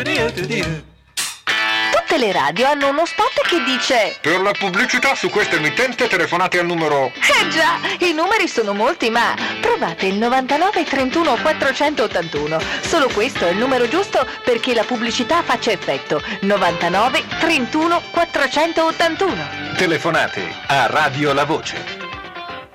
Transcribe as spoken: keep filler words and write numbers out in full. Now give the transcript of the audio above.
Tutte le radio hanno uno spot che dice: per la pubblicità su questa emittente telefonate al numero... Eh già, i numeri sono molti, ma provate il novantanove trentuno quattrocentottantuno. Solo questo è il numero giusto perché la pubblicità faccia effetto. novantanove trentuno quattrocentottantuno. Telefonate a Radio La Voce.